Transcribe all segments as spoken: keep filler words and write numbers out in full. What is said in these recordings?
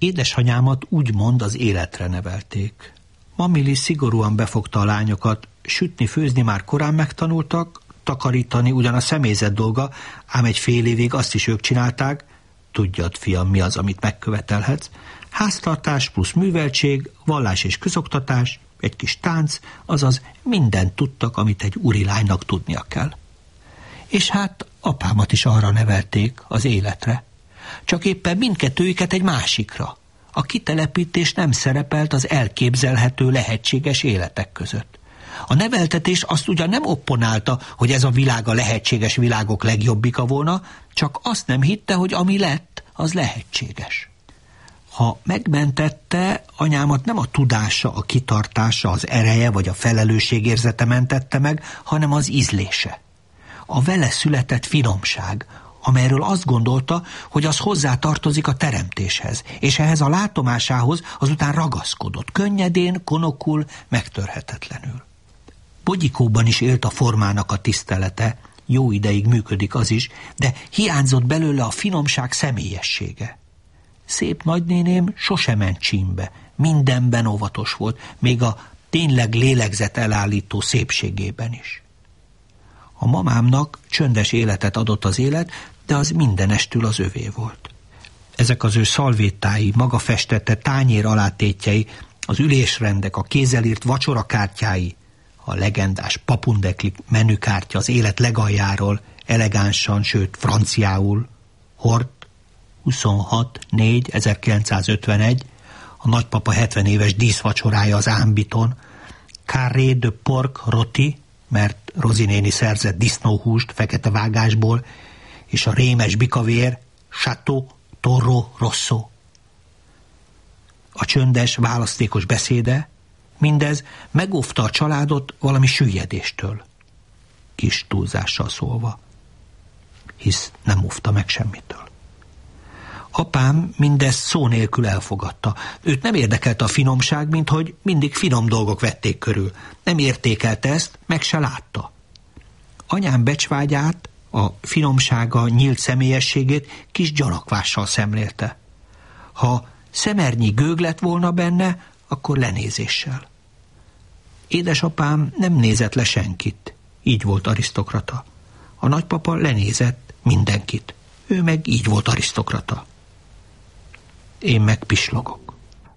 Édesanyámat úgymond az életre nevelték. Mamili szigorúan befogta a lányokat, sütni, főzni már korán megtanultak, takarítani ugyan a személyzet dolga, ám egy fél évig azt is ők csinálták, tudjad, fiam, mi az, amit megkövetelhetsz, háztartás plusz műveltség, vallás és közoktatás, egy kis tánc, azaz mindent tudtak, amit egy úrilánynak tudnia kell. És hát apámat is arra nevelték, az életre. Csak éppen mindkettőjüket egy másikra. A kitelepítés nem szerepelt az elképzelhető lehetséges életek között. A neveltetés azt ugyan nem opponálta, hogy ez a világ a lehetséges világok legjobbika volna, csak azt nem hitte, hogy ami lett, az lehetséges. Ha megmentette, anyámat nem a tudása, a kitartása, az ereje vagy a felelősségérzete mentette meg, hanem az ízlése. A vele született finomság, amelyről azt gondolta, hogy az hozzátartozik a teremtéshez, és ehhez a látomásához azután ragaszkodott, könnyedén, konokul, megtörhetetlenül. Bogyikóban is élt a formának a tisztelete, jó ideig működik az is, de hiányzott belőle a finomság személyessége. Szép nagynéném sose ment csímbe, mindenben óvatos volt, még a tényleg lélegzet elállító szépségében is. A mamámnak csöndes életet adott az élet, de az mindenestül az övé volt. Ezek az ő szalvétái, maga festette tányér alátétjei, az ülésrendek, a kézzel írt vacsorakártyái, a legendás papundekli menükártya az élet legaljáról, elegánsan, sőt franciául, Hort, huszonhat négy ezerkilencszázötvenegy, a nagypapa hetven éves díszvacsorája az ámbiton, Carré de porc rôti, mert Rozi néni szerzett disznóhúst fekete vágásból, és a rémes bikavér, Chateau Toro Rosso. A csöndes, választékos beszéde, mindez megóvta a családot valami süllyedéstől. Kis túlzással szólva. Hisz nem óvta meg semmitől. Apám mindezt szó nélkül elfogadta. Őt nem érdekelte a finomság, mint hogy mindig finom dolgok vették körül. Nem értékelte ezt, meg se látta. Anyám becsvágyát, a finomsága, nyílt személyességét kis gyanakvással szemlélte. Ha szemernyi gőg lett volna benne, akkor lenézéssel. Édesapám nem nézett le senkit. Így volt arisztokrata. A nagypapa lenézett mindenkit. Ő meg így volt arisztokrata. Én meg pislogok.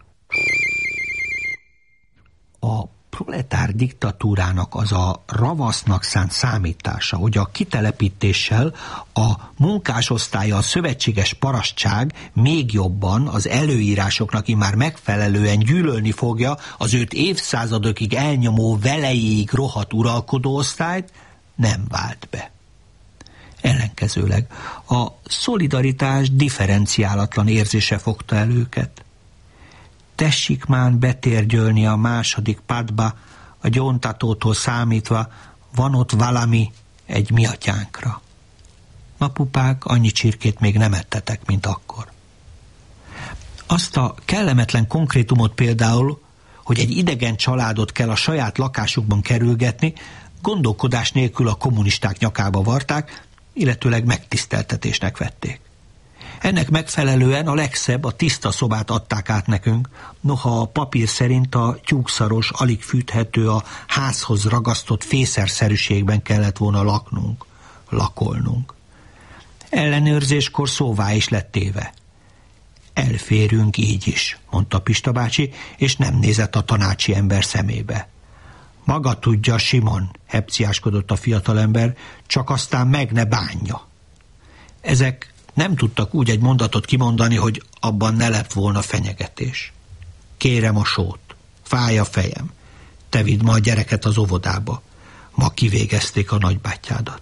A proletár diktatúrának az a ravasznak szánt számítása, hogy a kitelepítéssel a munkásosztálya, a szövetséges parasztság még jobban az előírásoknak immár megfelelően gyűlölni fogja az őt évszázadokig elnyomó velejéig rohadt uralkodóosztályt, nem vált be. Ellenkezőleg a szolidaritás differenciálatlan érzése fogta el őket. Tessék már betérgyölni a második padba, a gyóntatótól számítva, van ott valami egy mi atyánkra. Napupák, annyi csirkét még nem ettetek, mint akkor. Azt a kellemetlen konkrétumot például, hogy egy idegen családot kell a saját lakásukban kerülgetni, gondolkodás nélkül a kommunisták nyakába varták, illetőleg megtiszteltetésnek vették. Ennek megfelelően a legszebb, a tiszta szobát adták át nekünk, noha a papír szerint a tyúkszaros, alig fűthető, a házhoz ragasztott fészerszerűségben kellett volna laknunk, lakolnunk. Ellenőrzéskor szóvá is lett téve. Elférünk így is, mondta Pista bácsi, és nem nézett a tanácsi ember szemébe. Maga tudja, Simon, hepciáskodott a fiatalember, csak aztán meg ne bánja. Ezek nem tudtak úgy egy mondatot kimondani, hogy abban ne lett volna fenyegetés. Kérem a sót, fáj a fejem, te vidd ma a gyereket az óvodába, ma kivégezték a nagybátyádat.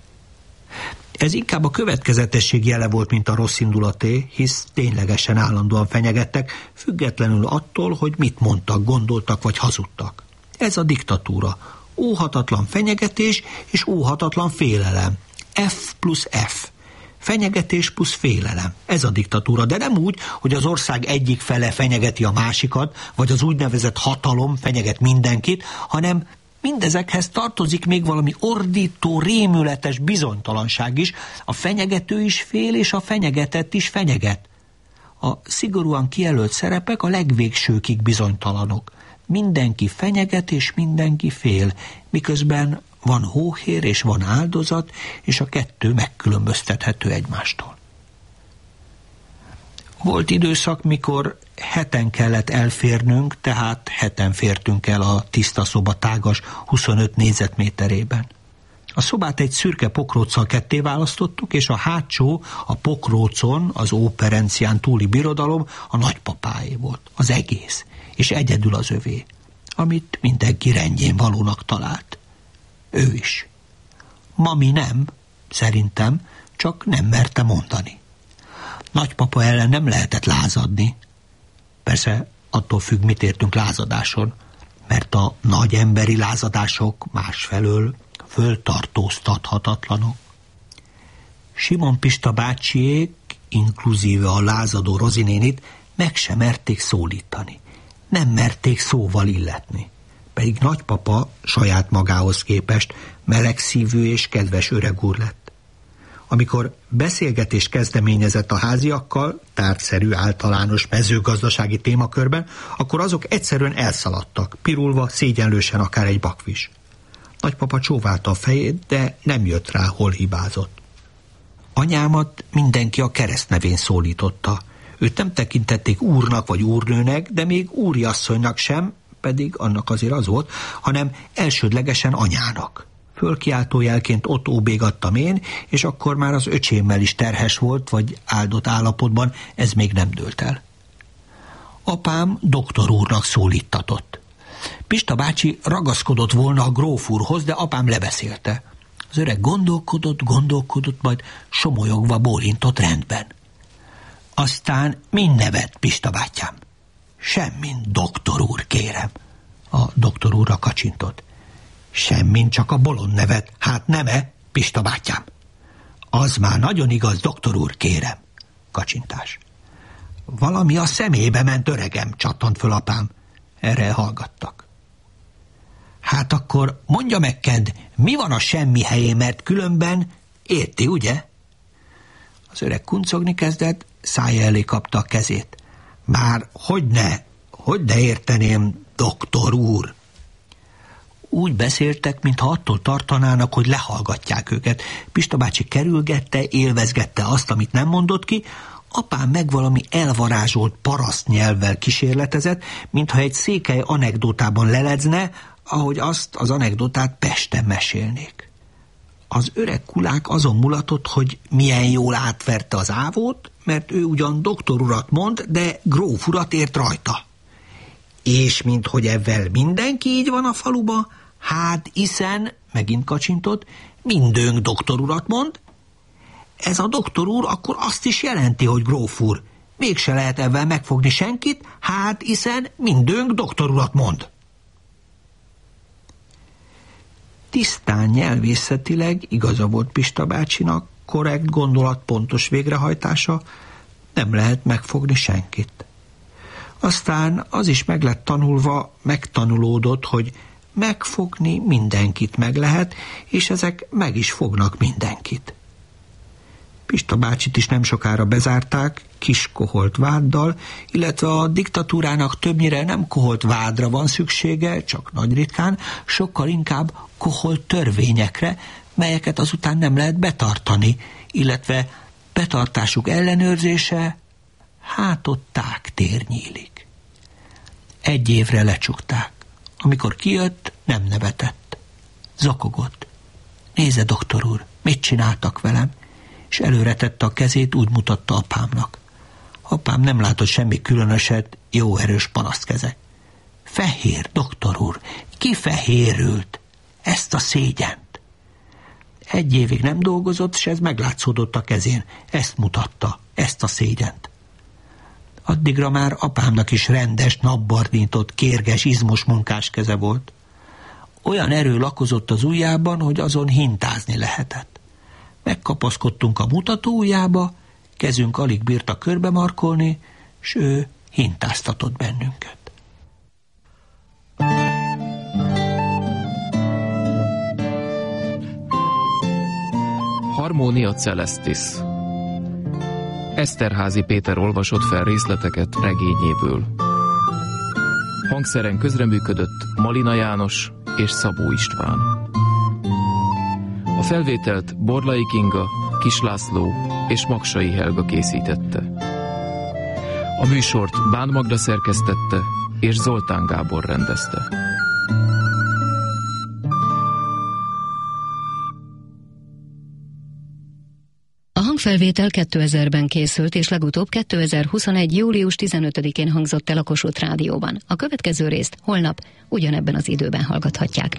Ez inkább a következetesség jele volt, mint a rossz indulaté, hisz ténylegesen állandóan fenyegettek, függetlenül attól, hogy mit mondtak, gondoltak vagy hazudtak. Ez a diktatúra. Óhatatlan fenyegetés és óhatatlan félelem. F plusz F. Fenyegetés plusz félelem. Ez a diktatúra, de nem úgy, hogy az ország egyik fele fenyegeti a másikat, vagy az úgynevezett hatalom fenyeget mindenkit, hanem mindezekhez tartozik még valami ordító, rémületes bizonytalanság is. A fenyegető is fél, és a fenyegetett is fenyeget. A szigorúan kijelölt szerepek a legvégsőkig bizonytalanok. Mindenki fenyeget és mindenki fél, miközben van hóhér és van áldozat, és a kettő megkülönböztethető egymástól. Volt időszak, mikor heten kellett elférnünk, tehát heten fértünk el a tiszta szoba tágas huszonöt négyzetméterében. A szobát egy szürke pokróccal ketté választottuk, és a hátsó, a pokrócon, az óperencián túli birodalom a nagypapáé volt, az egész, és egyedül az övé, amit mindenki rendjén valónak talált. Ő is. Mami nem, szerintem, csak nem merte mondani. Nagypapa ellen nem lehetett lázadni. Persze attól függ, mit értünk lázadáson, mert a nagy emberi lázadások másfelől föltartóztathatatlanok. Simon Pista bácsiék, inkluzíve a lázadó Rozinénit, meg sem merték szólítani. Nem merték szóval illetni. Pedig nagypapa saját magához képest melegszívű és kedves öreg úr lett. Amikor beszélgetést kezdeményezett a háziakkal, tárgyszerű általános mezőgazdasági témakörben, akkor azok egyszerűen elszaladtak, pirulva, szégyenlősen akár egy bakvis. Nagypapa csóválta a fejét, de nem jött rá, hol hibázott. Anyámat mindenki a keresztnevén szólította. Őt nem tekintették úrnak vagy úrnőnek, de még úriasszonynak sem, pedig annak azért az volt, hanem elsődlegesen anyának. Fölkiáltójelként ott óbégattam én, és akkor már az öcsémmel is terhes volt, vagy áldott állapotban, ez még nem dőlt el. Apám doktor úrnak szólítatott. Pista bácsi ragaszkodott volna a gróf úrhoz, de apám lebeszélte. Az öreg gondolkodott, gondolkodott, majd somolyogva bólintott rendben. Aztán mind nevet, Pista bátyám. Semmin, doktor úr, kérem. A doktor úrra kacsintott. Semmin, csak a bolond nevet. Hát nem-e, Pista bátyám? Az már nagyon igaz, doktor úr, kérem. Kacsintás. Valami a szemébe ment, öregem, csattant föl apám. Erre hallgattak. Hát akkor mondja meg, Ked, mi van a semmi helyén, mert különben érti, ugye? Az öreg kuncogni kezdett, szája elé kapta a kezét. Már hogyne, hogyne érteném, doktor úr? Úgy beszéltek, mintha attól tartanának, hogy lehallgatják őket. Pista bácsi kerülgette, élvezgette azt, amit nem mondott ki, apám meg valami elvarázsolt paraszt nyelvvel kísérletezett, mintha egy székely anekdotában leledzne, ahogy azt az anekdotát Pesten mesélnék. Az öreg kulák azon mulatott, hogy milyen jól átverte az ávót, mert ő ugyan doktor urat mond, de gróf urat ért rajta. És minthogy ezzel mindenki így van a faluba, hát hiszen, megint kacsintott, mindőnk doktor urat mond. Ez a doktor úr akkor azt is jelenti, hogy gróf úr. Mégse lehet ezzel megfogni senkit, hát hiszen mindőnk doktor urat mond. Tisztán nyelvészetileg igaza volt Pista bácsinak, korrekt gondolat, pontos végrehajtása, nem lehet megfogni senkit. Aztán az is meg lett tanulva, megtanulódott, hogy megfogni mindenkit meg lehet, és ezek meg is fognak mindenkit. Pista bácsit is nem sokára bezárták, kis koholt váddal, illetve a diktatúrának többnyire nem koholt vádra van szüksége, csak nagy ritkán, sokkal inkább koholt törvényekre, melyeket azután nem lehet betartani, illetve betartásuk ellenőrzése, hát ott tágtér nyílik. Egy évre lecsukták. Amikor kijött, nem nevetett. Zokogott. Nézze, doktor úr, mit csináltak velem? És előre tette a kezét, úgy mutatta apámnak. Apám nem látott semmi különöset, jó erős panaszkeze. Fehér, doktor úr, ki fehérült? Ezt a szégyent. Egy évig nem dolgozott, és ez meglátszódott a kezén. Ezt mutatta, ezt a szégyent. Addigra már apámnak is rendes, napbarnított, kérges, izmos munkás keze volt. Olyan erő lakozott az ujjában, hogy azon hintázni lehetett. Megkapaszkodtunk a mutató ujjába, kezünk alig bírta körbe markolni, s ő hintáztatott bennünket. Harmonia Celestis. Eszterházy Péter olvasott fel részleteket regényéből. Hangszeren közreműködött Malina János és Szabó István. A felvételt Borlai Kinga, Kis László és Magsai Helga készítette. A műsort Bán Magda szerkesztette és Zoltán Gábor rendezte. A hangfelvétel kétezerben készült, és legutóbb kétezer-huszonegy. július tizenötödikén hangzott el a Kossuth Rádióban. A következő részt holnap ugyanebben az időben hallgathatják.